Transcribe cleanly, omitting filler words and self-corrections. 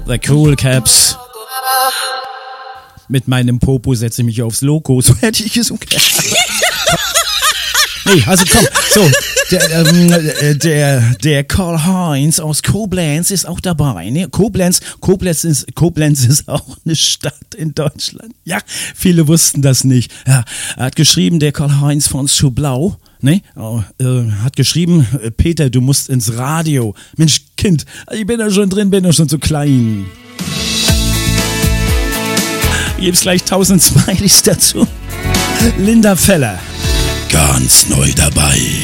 The Cool Caps. Mit meinem Popo setze ich mich aufs Logo. So hätte ich es okay. Nee, also komm, so, der Karl-Heinz aus Koblenz ist auch dabei, ne? Koblenz ist auch eine Stadt in Deutschland. Ja, viele wussten das nicht. Ja, er hat geschrieben, der Karl-Heinz von Schublau, ne? Hat geschrieben, Peter, du musst ins Radio. Mensch, Kind, ich bin da schon drin, bin da schon so klein. Gibt's gleich 1000 Smileys dazu. Linda Feller. Ganz neu dabei.